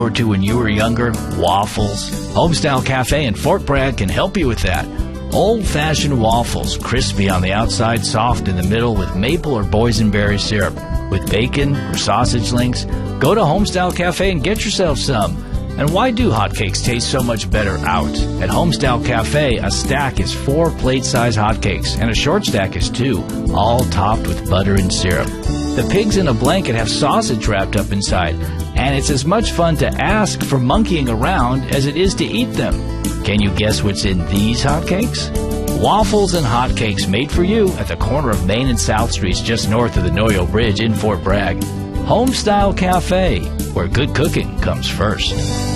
to when you were younger? Waffles. Homestyle Cafe in Fort Bragg can help you with that. Old-fashioned waffles, crispy on the outside, soft in the middle with maple or boysenberry syrup. With bacon or sausage links, go to Homestyle Cafe and get yourself some. And why do hotcakes taste so much better out? At Homestyle Cafe, a stack is 4 plate-size hotcakes, and a short stack is 2, all topped with butter and syrup. The pigs in a blanket have sausage wrapped up inside, and it's as much fun to ask for monkeying around as it is to eat them. Can you guess what's in these hotcakes? Waffles and hotcakes made for you at the corner of Main and South Streets just north of the Noyo Bridge in Fort Bragg. Homestyle Cafe, where good cooking comes first.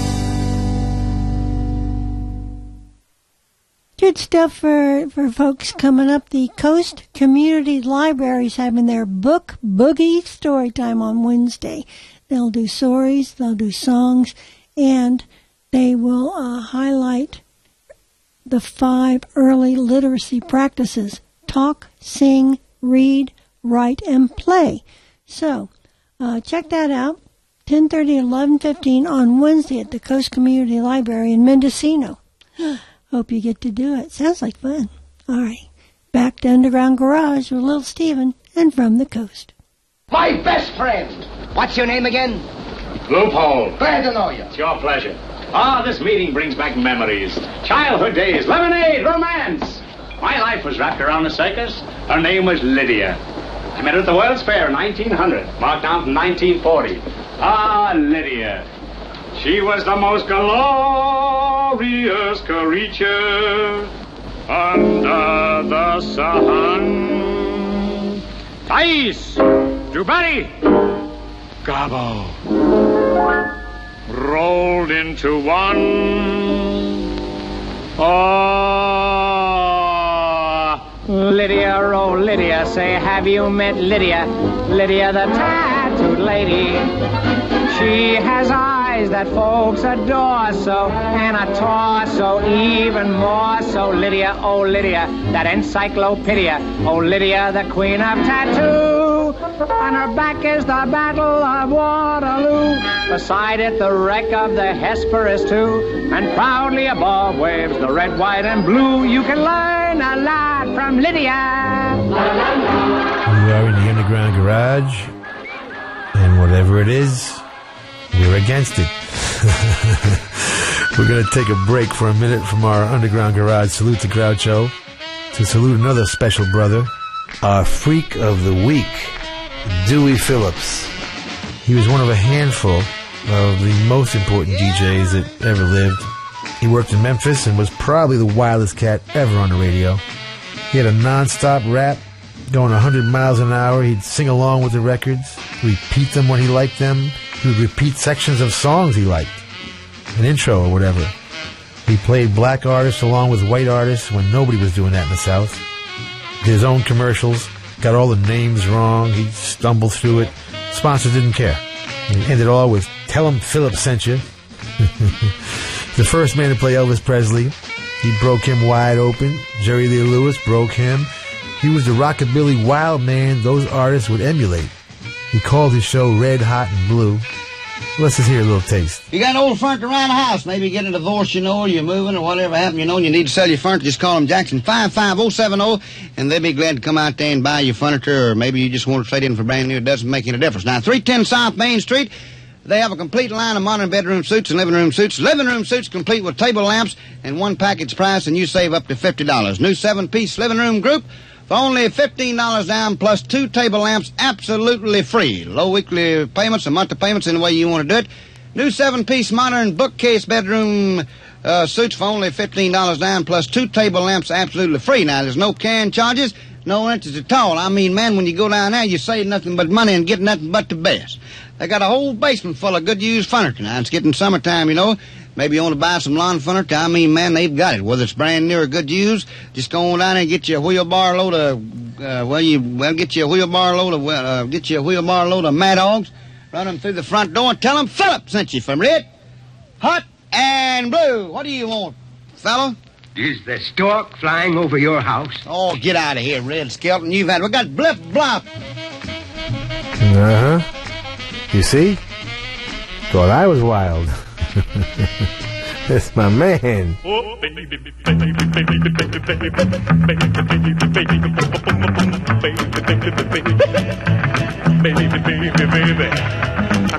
Good stuff for folks coming up. The Coast Community Library is having their Book Boogie story time on Wednesday. They'll do stories, they'll do songs, and they will highlight the 5 early literacy practices: talk, sing, read, write, and play. So, check that out, 10:30 to 11:15 on Wednesday at the Coast Community Library in Mendocino. Hope you get to do it. Sounds like fun. All right, back to Underground Garage with Little Steven and From the Coast. My best friend. What's your name again? Loophole. Glad to know you. It's your pleasure. This meeting brings back memories. Childhood days, lemonade, romance. My life was wrapped around a circus. Her name was Lydia. I met her at the World's Fair in 1900, marked down from 1940. Lydia. She was the most glorious creature under the sun. Thais, Jubari, Gabo, rolled into one. Lydia, oh Lydia, say, have you met Lydia? Lydia the tattooed lady. She has eyes that folks adore so, and a torso even more so. Lydia, oh Lydia, that encyclopedia. Oh Lydia, the queen of tattoo. On her back is the Battle of Waterloo. Beside it, the wreck of the Hesperus too. And proudly above waves the red, white, and blue. You can learn a lot from Lydia. We are in the Underground Garage, and whatever it is, we're against it. We're going to take a break for a minute from our Underground Garage Salute to Groucho to salute another special brother, our Freak of the Week, Dewey Phillips. He was one of a handful of the most important DJs that ever lived. He worked in Memphis and was probably the wildest cat ever on the radio. He had a non-stop rap going 100 miles an hour. He'd sing along with the records, repeat them when he liked them. He would repeat sections of songs he liked, an intro or whatever. He played black artists along with white artists when nobody was doing that in the South. Did his own commercials, got all the names wrong. He'd stumble through it. Sponsors didn't care. He ended all with, "Tell him Philip sent you." The first man to play Elvis Presley. He broke him wide open. Jerry Lee Lewis broke him. He was the rockabilly wild man those artists would emulate. He called his show Red, Hot, and Blue. Let's just hear a little taste. You got old furniture around the house. Maybe you get a divorce, or you're moving or whatever happened, and you need to sell your furniture. Just call them Jackson 55070, and they'll be glad to come out there and buy your furniture, or maybe you just want to trade in for brand new. It doesn't make any difference. Now, 310 South Main Street, they have a complete line of modern bedroom suites and living room suites. Living room suites complete with table lamps and one package price, and you save up to $50. New 7-piece living room group for only $15 down plus 2 table lamps absolutely free. Low weekly payments or monthly payments any way you want to do it. New 7-piece modern bookcase bedroom suites for only $15 down plus 2 table lamps absolutely free. Now, there's no can charges, no interest at all. I mean, man, when you go down there, you save nothing but money and get nothing but the best. They got a whole basement full of good used furniture. Now, it's getting summertime, Maybe you want to buy some lawn furniture. I mean, man, they've got it. Whether it's brand new or good used, just go on down there and get you a wheelbarrow load of, get you a wheelbarrow load of Mad Dogs. Run them through the front door and tell them Philip sent you from Red, Hot, and Blue. What do you want, fella? Is the stork flying over your house? Oh, get out of here, Red Skelton. We got Bliff Blop. You see? Thought I was wild. That's my man. Oh, baby, baby, baby, baby, baby, baby, baby, baby, baby, baby, baby, baby.